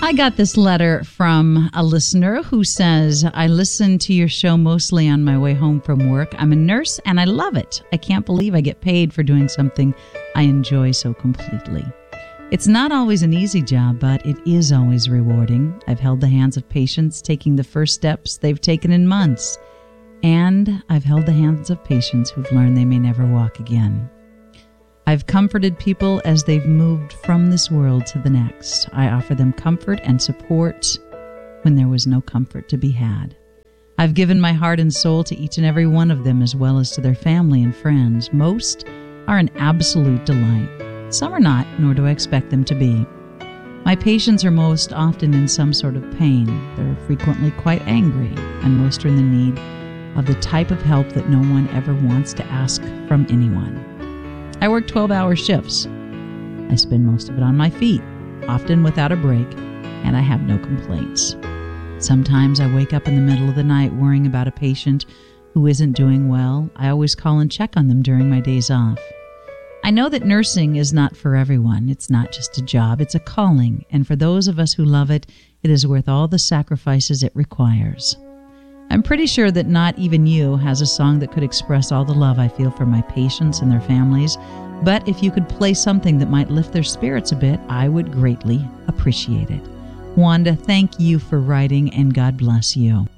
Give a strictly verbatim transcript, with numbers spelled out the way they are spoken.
I got this letter from a listener who says, I listen to your show mostly on my way home from work. I'm a nurse and I love it. I can't believe I get paid for doing something I enjoy so completely. It's not always an easy job, but it is always rewarding. I've held the hands of patients taking the first steps they've taken in months. And I've held the hands of patients who've learned they may never walk again. I've comforted people as they've moved from this world to the next. I offer them comfort and support when there was no comfort to be had. I've given my heart and soul to each and every one of them, as well as to their family and friends. Most are an absolute delight. Some are not, nor do I expect them to be. My patients are most often in some sort of pain. They're frequently quite angry, and most are in the need of the type of help that no one ever wants to ask from anyone. I work twelve-hour shifts. I spend most of it on my feet, often without a break, and I have no complaints. Sometimes I wake up in the middle of the night worrying about a patient who isn't doing well. I always call and check on them during my days off. I know that nursing is not for everyone. It's not just a job, it's a calling, and for those of us who love it, it is worth all the sacrifices it requires. I'm pretty sure that Not Even You has a song that could express all the love I feel for my patients and their families, but if you could play something that might lift their spirits a bit, I would greatly appreciate it. Wanda, thank you for writing, and God bless you.